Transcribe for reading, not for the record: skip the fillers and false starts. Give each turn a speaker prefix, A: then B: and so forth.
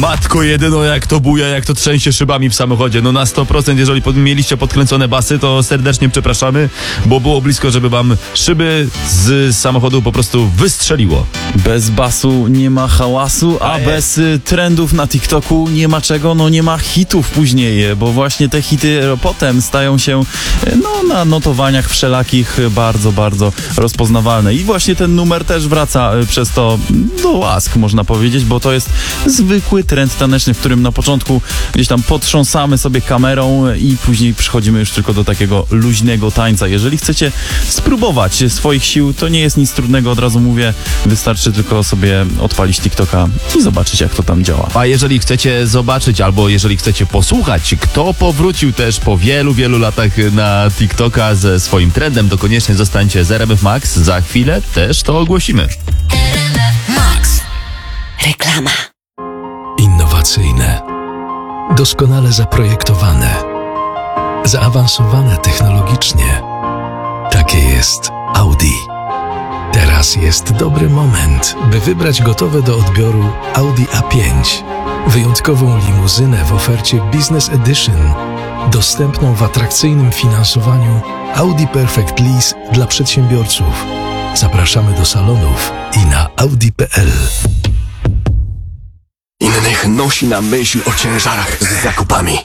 A: Matko jedyno, jak to buja, jak to trzęsie szybami w samochodzie. No na 100%, jeżeli mieliście podkręcone basy, to serdecznie przepraszamy, bo było blisko, żeby wam szyby z samochodu po prostu wystrzeliło.
B: Bez basu nie ma hałasu, a bez trendów na TikToku nie ma czego, no nie ma hitów później, bo właśnie te hity potem stają się na notowaniach wszelakich bardzo, bardzo rozpoznawalne. I właśnie ten numer też wraca przez to do łask, można powiedzieć, bo to jest zwykły trend taneczny, w którym na początku gdzieś tam potrząsamy sobie kamerą i później przychodzimy już tylko do takiego luźnego tańca. Jeżeli chcecie spróbować swoich sił, to nie jest nic trudnego, od razu mówię, wystarczy tylko sobie odpalić TikToka i zobaczyć, jak to tam działa.
A: A jeżeli chcecie zobaczyć, albo jeżeli chcecie posłuchać, kto powrócił też po wielu, wielu latach na TikToka ze swoim trendem, to koniecznie zostańcie z RMF Max. Za chwilę też to ogłosimy.
C: Max. Reklama.
D: Innowacyjne, doskonale zaprojektowane, zaawansowane technologicznie. Takie jest Audi. Teraz jest dobry moment, by wybrać gotowe do odbioru Audi A5. Wyjątkową limuzynę w ofercie Business Edition, dostępną w atrakcyjnym finansowaniu Audi Perfect Lease dla przedsiębiorców. Zapraszamy do salonów i na audi.pl.
E: Innych nosi na myśl o ciężarach z zakupami.